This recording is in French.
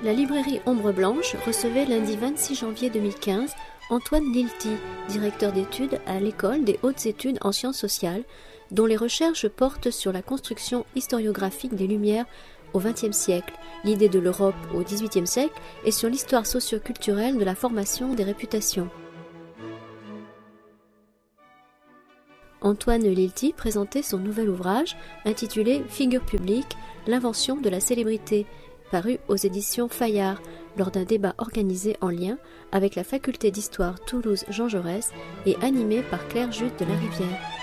La librairie Ombre Blanche recevait lundi 26 janvier 2015 Antoine Lilti, directeur d'études à l'École des hautes études en sciences sociales, dont les recherches portent sur la construction historiographique des Lumières au XXe siècle, l'idée de l'Europe au XVIIIe siècle et sur l'histoire socio-culturelle de la formation des réputations. Antoine Lilti présentait son nouvel ouvrage intitulé « Figure publique, l'invention de la célébrité », paru aux éditions Fayard, lors d'un débat organisé en lien avec la faculté d'histoire Toulouse Jean Jaurès et animé par Claire Jude de la Rivière.